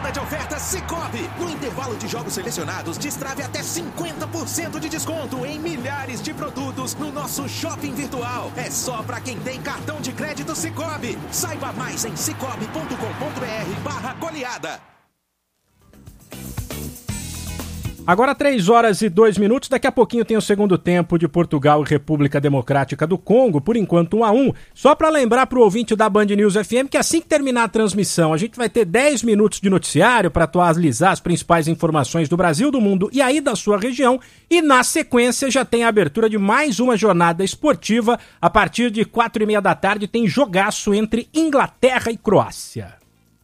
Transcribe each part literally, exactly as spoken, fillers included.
goleada de ofertas Sicoob. No intervalo de jogos selecionados, destrave até cinquenta por cento de desconto em milhares de produtos no nosso shopping virtual. É só para quem tem cartão de crédito Sicoob. Saiba mais em cicobi ponto com ponto br barra goleada. Agora três horas e dois minutos, daqui a pouquinho tem o segundo tempo de Portugal e República Democrática do Congo, por enquanto um a um. Só para lembrar para o ouvinte da Band News F M que assim que terminar a transmissão, a gente vai ter dez minutos de noticiário para atualizar as principais informações do Brasil, do mundo e aí da sua região. E na sequência já tem a abertura de mais uma jornada esportiva. A partir de quatro e meia da tarde tem jogaço entre Inglaterra e Croácia.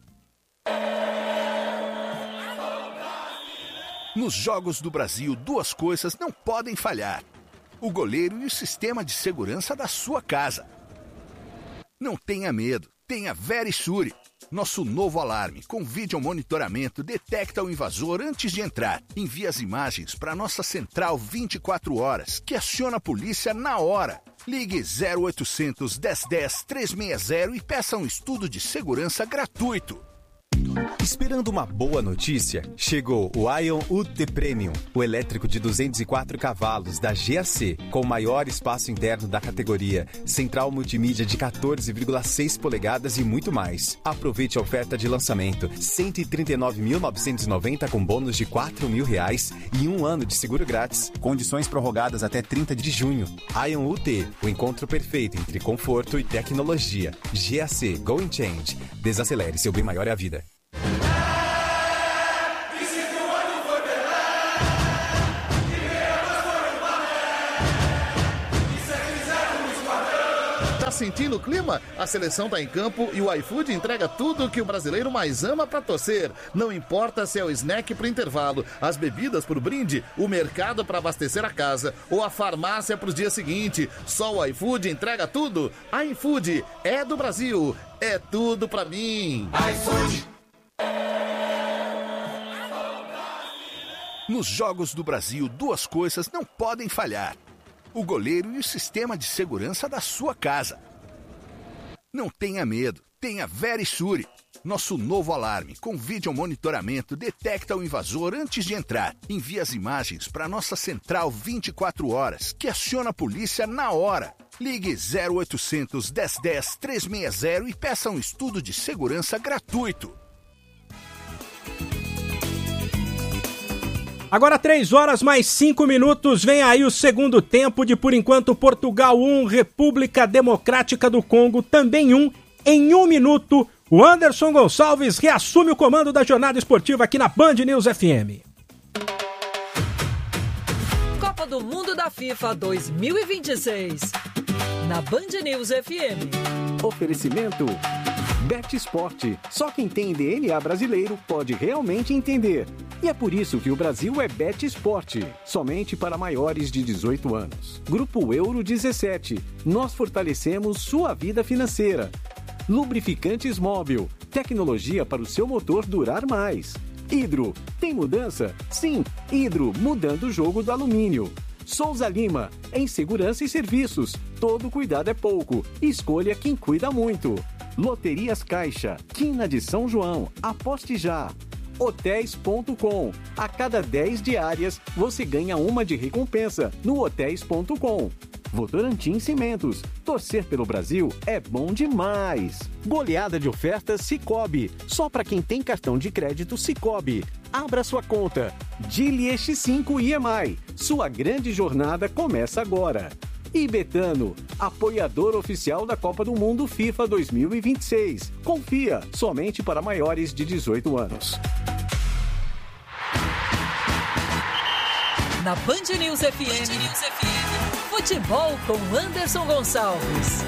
Nos Jogos do Brasil, duas coisas não podem falhar: o goleiro e o sistema de segurança da sua casa. Não tenha medo, tenha Verisure. Nosso novo alarme com vídeo monitoramento detecta o invasor antes de entrar. Envia as imagens para nossa central vinte e quatro horas, que aciona a polícia na hora. Ligue zero oitocentos, dez dez, trezentos e sessenta e peça um estudo de segurança gratuito. Esperando uma boa notícia? Chegou o Ion U T Premium, o elétrico de duzentos e quatro cavalos da G A C, com o maior espaço interno da categoria, central multimídia de quatorze vírgula seis polegadas e muito mais. Aproveite a oferta de lançamento, cento e trinta e nove mil novecentos e noventa com bônus de quatro mil reais e um ano de seguro grátis. Condições prorrogadas até trinta de junho. Ion U T, o encontro perfeito entre conforto e tecnologia. G A C Go and Change. Desacelere, seu bem maior é a vida. Sentindo o clima? A seleção tá em campo e o iFood entrega tudo o que o brasileiro mais ama pra torcer. Não importa se é o snack pro intervalo, as bebidas pro brinde, o mercado pra abastecer a casa ou a farmácia pros dias seguintes. Só o iFood entrega tudo. iFood é do Brasil, é tudo pra mim. iFood. Nos Jogos do Brasil, duas coisas não podem falhar: o goleiro e o sistema de segurança da sua casa. Não tenha medo, tenha Verisure. Nosso novo alarme com vídeo monitoramento detecta o invasor antes de entrar. Envia as imagens para nossa central vinte e quatro horas, que aciona a polícia na hora. Ligue zero oitocentos, dez dez, trezentos e sessenta e peça um estudo de segurança gratuito. Agora três horas mais cinco minutos, vem aí o segundo tempo de, por enquanto, Portugal um, República Democrática do Congo também um. Em um minuto, o Anderson Gonçalves reassume o comando da jornada esportiva aqui na Band News F M. Copa do Mundo da FIFA dois mil e vinte e seis, na Band News F M. Oferecimento Bet Esporte. Só quem tem D N A brasileiro pode realmente entender. E é por isso que o Brasil é Bet Esporte, somente para maiores de dezoito anos. Grupo Euro dezessete, nós fortalecemos sua vida financeira. Lubrificantes Móbil, tecnologia para o seu motor durar mais. Hidro, tem mudança? Sim, Hidro, mudando o jogo do alumínio. Souza Lima, em segurança e serviços, todo cuidado é pouco, escolha quem cuida muito. Loterias Caixa, Quina de São João, aposte já. hotéis ponto com. A cada dez diárias, você ganha uma de recompensa no hotéis ponto com. Votorantim Cimentos. Torcer pelo Brasil é bom demais. Goleada de ofertas Sicoob. Só para quem tem cartão de crédito Sicoob. Abra sua conta. Dili X cinco I E M I. Sua grande jornada começa agora. E Betano, apoiador oficial da Copa do Mundo FIFA dois mil e vinte e seis. Confia, somente para maiores de dezoito anos. Na Band News F M, Band News F M, futebol com Anderson Gonçalves.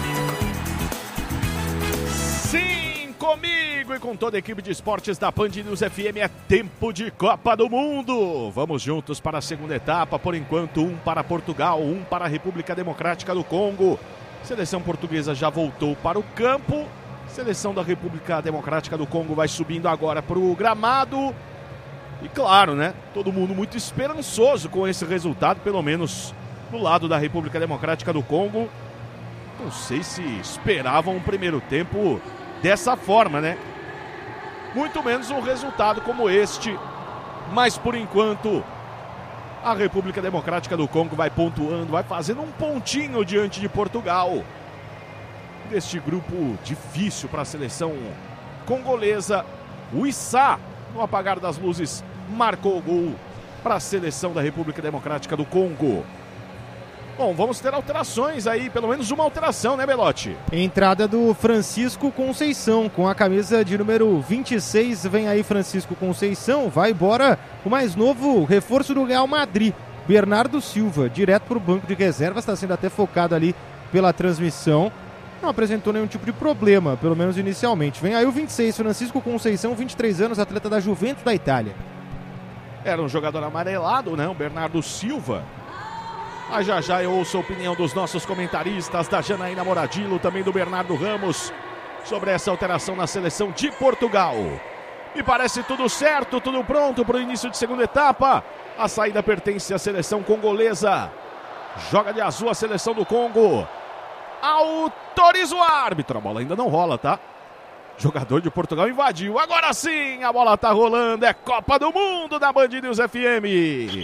Sim, comigo e com toda a equipe de esportes da Band News F M, é tempo de Copa do Mundo. Vamos juntos para a segunda etapa, por enquanto um para Portugal, um para a República Democrática do Congo. Seleção portuguesa já voltou para o campo, seleção da República Democrática do Congo vai subindo agora para o gramado. E claro, né, todo mundo muito esperançoso com esse resultado, pelo menos do lado da República Democrática do Congo. Não sei se esperavam um primeiro tempo dessa forma, né? muito menos um resultado como este. Mas por enquanto, a República Democrática do Congo vai pontuando, vai fazendo um pontinho diante de Portugal. Deste grupo difícil para a seleção congolesa, o Issa, no apagar das luzes, marcou o gol para a seleção da República Democrática do Congo. Bom, vamos ter alterações aí, pelo menos uma alteração, né, Belotti? Entrada do Francisco Conceição, com a camisa de número vinte e seis, vem aí Francisco Conceição, vai embora o mais novo reforço do Real Madrid, Bernardo Silva, direto para o banco de reservas, está sendo até focado ali pela transmissão, não apresentou nenhum tipo de problema, pelo menos inicialmente. Vem aí o vinte e seis, Francisco Conceição, vinte e três anos, atleta da Juventus da Itália. Era um jogador amarelado, né, o Bernardo Silva. Mas já já eu ouço a opinião dos nossos comentaristas, da Janaína Moradillo, também do Bernardo Ramos, sobre essa alteração na seleção de Portugal. E parece tudo certo, tudo pronto para o início de segunda etapa. A saída pertence à seleção congolesa. Joga de azul a seleção do Congo. Autoriza o árbitro. A bola ainda não rola, tá? Jogador de Portugal invadiu. Agora sim, a bola tá rolando. É Copa do Mundo da Band News F M.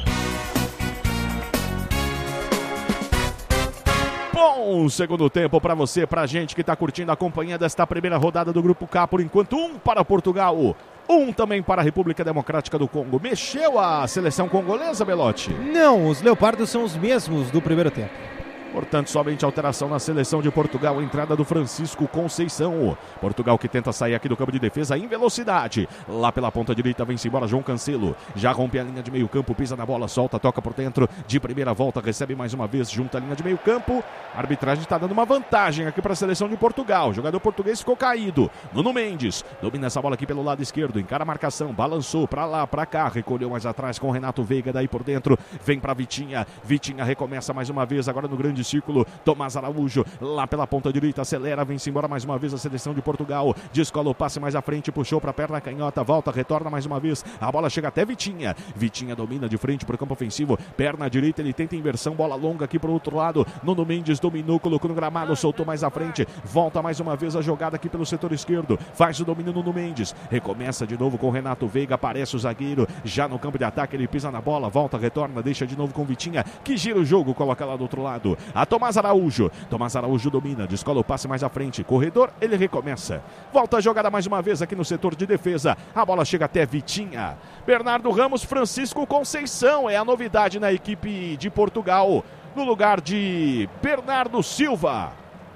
Bom segundo tempo para você, pra gente que tá curtindo a companhia desta primeira rodada do Grupo K. Por enquanto, um para Portugal, um também para a República Democrática do Congo. Mexeu a seleção congolesa, Belotti? Não, os leopardos são os mesmos do primeiro tempo. Portanto, somente alteração na seleção de Portugal. A entrada do Francisco Conceição. Portugal que tenta sair aqui do campo de defesa em velocidade. Lá pela ponta direita vem-se embora João Cancelo. Já rompe a linha de meio campo, pisa na bola, solta, toca por dentro. De primeira volta, recebe mais uma vez, junta a linha de meio campo. A arbitragem está dando uma vantagem aqui para a seleção de Portugal. O jogador português ficou caído. Nuno Mendes domina essa bola aqui pelo lado esquerdo. Encara a marcação, balançou para lá, para cá. Recolheu mais atrás com o Renato Veiga. Daí por dentro, vem para Vitinha. Vitinha recomeça mais uma vez, agora no grande círculo, Tomás Araújo, lá pela ponta direita, acelera, vem-se embora mais uma vez a seleção de Portugal, descola o passe mais à frente, puxou para a perna canhota, volta, retorna mais uma vez, a bola chega até Vitinha, Vitinha domina de frente para o campo ofensivo, perna direita, ele tenta inversão, bola longa aqui para o outro lado, Nuno Mendes dominou, colocou no gramado, soltou mais à frente, volta mais uma vez a jogada aqui pelo setor esquerdo, faz o domínio Nuno Mendes, recomeça de novo com o Renato Veiga, aparece o zagueiro, já no campo de ataque, ele pisa na bola, volta, retorna, deixa de novo com Vitinha, que gira o jogo, coloca lá do outro lado, a Tomás Araújo, Tomás Araújo domina, descola o passe mais à frente, corredor, ele recomeça, volta a jogada mais uma vez aqui no setor de defesa, a bola chega até Vitinha, Bernardo Ramos, Francisco Conceição, é a novidade na equipe de Portugal, no lugar de Bernardo Silva.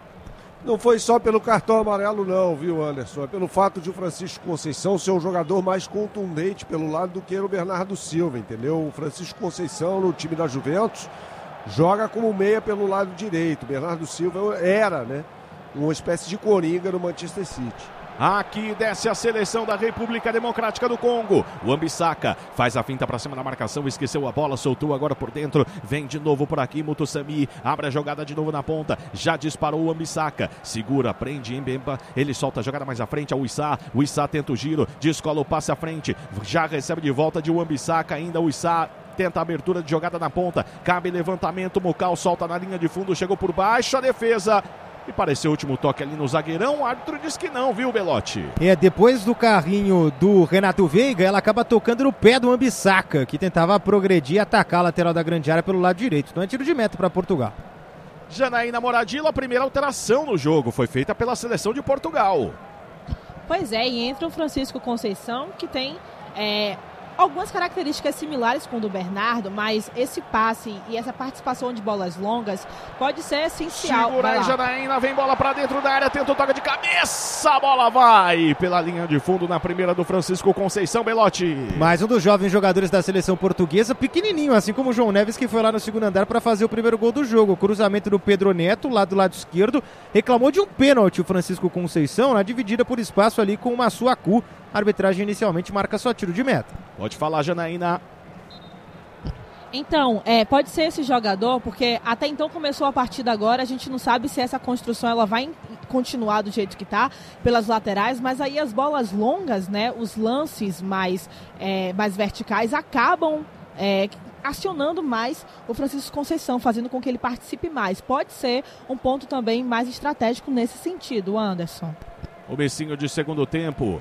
Não foi só pelo cartão amarelo não, viu, Anderson? É pelo fato de o Francisco Conceição ser um jogador mais contundente pelo lado do que o Bernardo Silva, entendeu? O Francisco Conceição no time da Juventus joga como meia pelo lado direito. O Bernardo Silva era, né, uma espécie de coringa no Manchester City. Aqui desce a seleção da República Democrática do Congo. O Ambissaca faz a finta para cima da marcação, esqueceu a bola, soltou agora por dentro. Vem de novo por aqui, Mutussami, abre a jogada de novo na ponta. Já disparou o Ambissaca, segura, prende Mbemba. Ele solta a jogada mais à frente ao Issa. O Issa tenta o giro, descola o passe à frente. Já recebe de volta de o Ambissaca, ainda o Issa. Tenta a abertura de jogada na ponta. Cabe levantamento, Mucal solta na linha de fundo, chegou por baixo, a defesa. E pareceu o último toque ali no zagueirão, o árbitro disse que não, viu, Belotti? É, depois do carrinho do Renato Veiga, ela acaba tocando no pé do Ambissaca, que tentava progredir e atacar a lateral da grande área pelo lado direito. Então é tiro de meta para Portugal. Janaína Moradillo, a primeira alteração no jogo foi feita pela seleção de Portugal. Pois é, e entra o Francisco Conceição, que tem é, algumas características similares com o do Bernardo, mas esse passe e essa participação de bolas longas pode ser essencial. Segura aí, Janaína, vem bola pra dentro da área, tenta o toque de cabeça, a bola vai pela linha de fundo na primeira do Francisco Conceição, Belotti. Mais um dos jovens jogadores da seleção portuguesa, pequenininho, assim como o João Neves, que foi lá no segundo andar para fazer o primeiro gol do jogo. O cruzamento do Pedro Neto, lá do lado esquerdo, reclamou de um pênalti o Francisco Conceição, na dividida por espaço ali com o Massuaku. A arbitragem inicialmente marca só tiro de meta. Pode falar, Janaína. Então, é, pode ser esse jogador, porque até então começou a partida agora, a gente não sabe se essa construção ela vai continuar do jeito que está, pelas laterais, mas aí as bolas longas, né, os lances mais, é, mais verticais acabam é, acionando mais o Francisco Conceição, fazendo com que ele participe mais. Pode ser um ponto também mais estratégico nesse sentido, Anderson. O Comecinho de segundo tempo.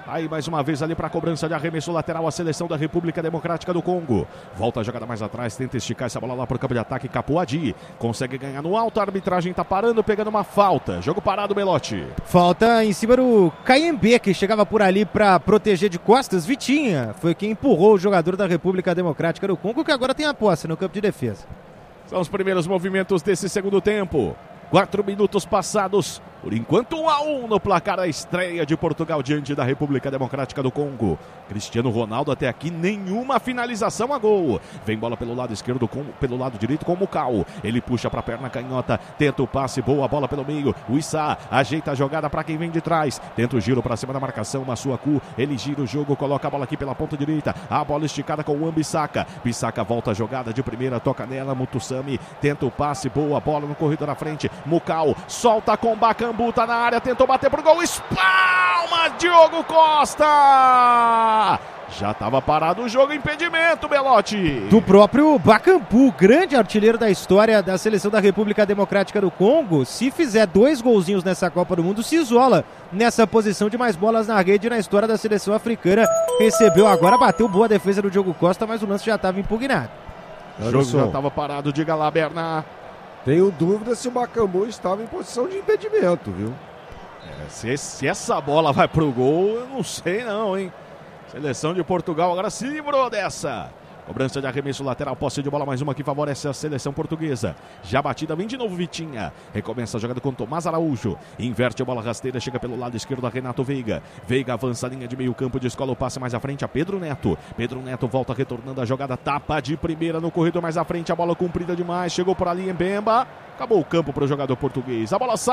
Aí mais uma vez ali para a cobrança de arremesso lateral a seleção da República Democrática do Congo. Volta a jogada mais atrás, tenta esticar essa bola lá para o campo de ataque. Capuadi consegue ganhar no alto, a arbitragem tá parando, pegando uma falta. Jogo parado, Belotti. Falta em cima do Kayembe, que chegava por ali para proteger de costas. Vitinha foi quem empurrou o jogador da República Democrática do Congo, que agora tem a posse no campo de defesa. São os primeiros movimentos desse segundo tempo. Quatro minutos passados, por enquanto um a um no placar da estreia de Portugal diante da República Democrática do Congo. Cristiano Ronaldo até aqui nenhuma finalização a gol. Vem bola pelo lado esquerdo, com, pelo lado direito com o Mucal. Ele puxa para a perna canhota, tenta o passe, boa bola pelo meio. O Issa ajeita a jogada para quem vem de trás. Tenta o giro para cima da marcação, Massuaku. Ele gira o jogo, coloca a bola aqui pela ponta direita. A bola esticada com o Ambissaca. Bissaka volta a jogada de primeira, toca nela. Mutussami tenta o passe, boa bola no corredor à frente. Mucal solta com Bacambu, tá na área, tentou bater pro gol, espalma Diogo Costa! Já estava parado o jogo, impedimento, Belotti. Do próprio Bacambu, grande artilheiro da história da seleção da República Democrática do Congo. Se fizer dois golzinhos nessa Copa do Mundo, se isola nessa posição de mais bolas na rede na história da seleção africana. Recebeu agora, bateu boa defesa do Diogo Costa, mas o lance já estava impugnado. O jogo já estava parado, diga lá, Bernard. Tenho dúvida se o Bacambu estava em posição de impedimento, viu? É, se, se essa bola vai pro gol, eu não sei não, hein? Seleção de Portugal agora se livrou dessa. Cobrança de arremesso lateral, posse de bola, mais uma que favorece a seleção portuguesa. Já batida, vem de novo Vitinha. Recomeça a jogada com Tomás Araújo. Inverte a bola rasteira, chega pelo lado esquerdo a Renato Veiga. Veiga avança a linha de meio campo, descola o passe mais à frente a Pedro Neto. Pedro Neto volta retornando a jogada, tapa de primeira no corredor mais à frente. A bola comprida demais, chegou por ali em Mbemba. Acabou o campo para o jogador português. A bola sai.